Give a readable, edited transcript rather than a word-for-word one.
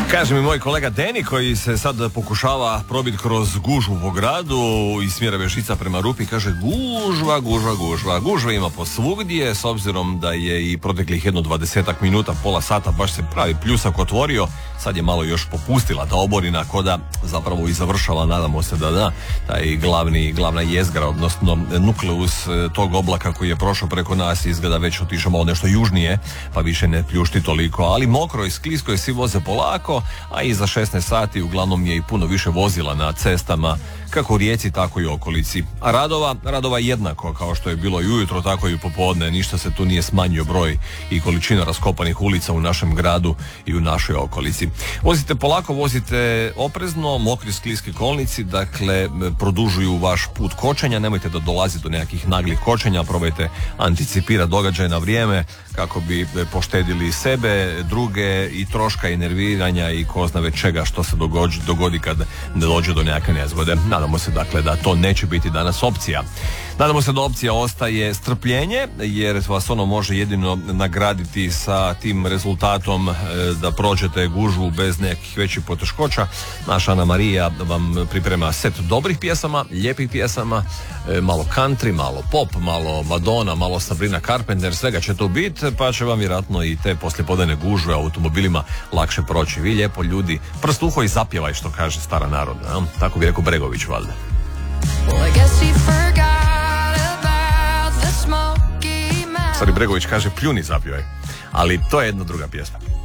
Kaže mi moj kolega Deni koji se sad pokušava probiti kroz gužvu po gradu iz smjera Vešica prema Rupi, kaže gužva ima posvugdje, s obzirom da je i proteklih 20 minuta, pola sata baš se pravi pljusak otvorio, sad je malo još popustila ta oborina, koda zapravo i završava, nadamo se da taj glavna jezgra, odnosno nukleus tog oblaka koji je prošao preko nas izgleda već otišao malo nešto južnije, pa više ne pljušti toliko, ali mokro i sklisko je, svi voze polako, a i za 16 sati uglavnom je i puno više vozila na cestama, kako u Rijeci, tako i u okolici. A radova jednako kao što je bilo i ujutro, tako i popodne, ništa se tu nije smanjio broj i količina raskopanih ulica u našem gradu i u našoj okolici. Vozite polako, vozite oprezno, mokri skliski kolnici, dakle, produžuju vaš put kočenja, nemojte da dolazi do nekakvih naglih kočenja, probajte anticipirati događaje na vrijeme kako bi poštedili sebe, druge i troška i nerviranja i ko zna već čega što se dogodi kad ne dođe do nekakve nezgode. Nadamo se dakle da to neće biti danas opcija. Nadamo se da opcija ostaje strpljenje, jer vas ono može jedino nagraditi sa tim rezultatom da prođete gužvu bez nekih većih poteškoća. Naša Ana Marija vam priprema set dobrih pjesama, lijepih pjesama, malo country, malo pop, malo Madonna, malo Sabrina Carpenter, svega će to biti, pa će vam vjerojatno i te poslijepodnevne gužve automobilima lakše proći. Vi lijepo ljudi, prst uho i zapjevaj, što kaže stara narodna, tako bi rekao Bregović valjda. Stari Bregović kaže pljuni zapjevaj, ali to je jedna druga pjesma.